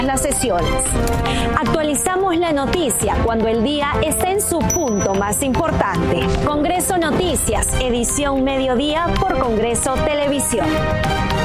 las sesiones. Actualizamos la noticia cuando el día está en su punto más importante. Congreso Noticias, edición mediodía por Congreso Televisión.